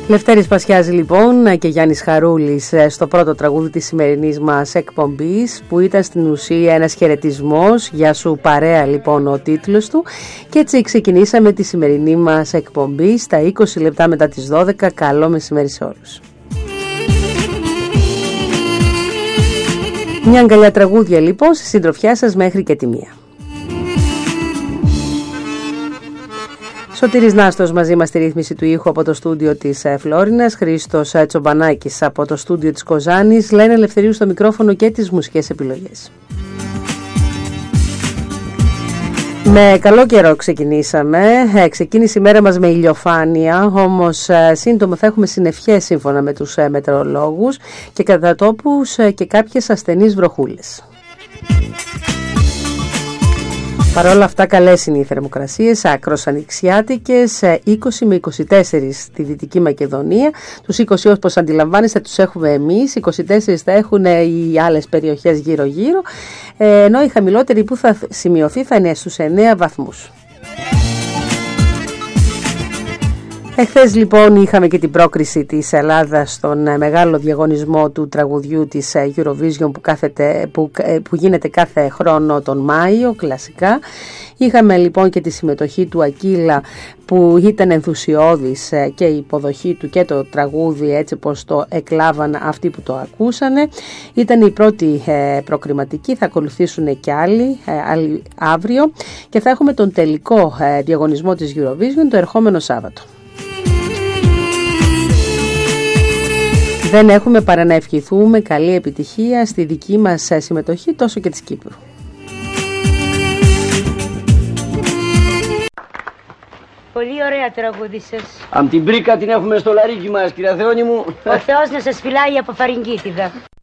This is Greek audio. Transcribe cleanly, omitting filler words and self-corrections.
Λευτέρης Πασιάζη λοιπόν και Γιάννης Χαρούλης στο πρώτο τραγούδι της σημερινής μας εκπομπής, που ήταν στην ουσία ένας χαιρετισμός. Γεια σου παρέα λοιπόν ο τίτλος του, και έτσι ξεκινήσαμε τη σημερινή μας εκπομπή στα 20 λεπτά μετά τις 12. Καλό μεσημέρι σε όλους. Μια αγκαλιά τραγούδια λοιπόν στη συντροφιά σας μέχρι και τη 1. Σωτήρης Νάστος μαζί μας στη ρύθμιση του ήχου από το στούντιο της Φλόρινας, Χρήστος Τσομπανάκης από το στούντιο της Κοζάνης, Λένα Ελευθερίου στο μικρόφωνο και τις μουσικές επιλογές. Με καλό καιρό ξεκινήσαμε. Ξεκίνησε η μέρα μας με ηλιοφάνεια, όμως σύντομα θα έχουμε συννεφιές σύμφωνα με τους μετεωρολόγους και κατά τόπους και κάποιες ασθενείς βροχούλες. Παρ' όλα αυτά καλές είναι οι θερμοκρασίες, άκρως ανοιξιάτικες, 20 με 24 στη Δυτική Μακεδονία. Τους 20 όπως αντιλαμβάνεστε τους έχουμε εμείς, 24 θα έχουν οι άλλες περιοχές γύρω-γύρω, ενώ η χαμηλότερη που θα σημειωθεί θα είναι στους 9 βαθμούς. Εχθές λοιπόν είχαμε και την πρόκριση της Ελλάδας στον μεγάλο διαγωνισμό του τραγουδιού της Eurovision που γίνεται κάθε χρόνο τον Μάιο, κλασικά. Είχαμε λοιπόν και τη συμμετοχή του Ακύλα που ήταν ενθουσιώδης και η υποδοχή του και το τραγούδι έτσι πως το εκλάβαν αυτοί που το ακούσανε. Ήταν η πρώτη προκριματική, θα ακολουθήσουν και άλλοι αύριο και θα έχουμε τον τελικό διαγωνισμό της Eurovision το ερχόμενο Σάββατο. Δεν έχουμε παρά να ευχηθούμε καλή επιτυχία στη δική μας συμμετοχή, τόσο και της Κύπρου. Πολύ ωραία τραγούδι σας. Απ' την πρίκα την έχουμε στο λαρίκι μας, κυρία Θεόνη μου. Ο Θεός να σας φυλάει από φαρυγγίτιδα.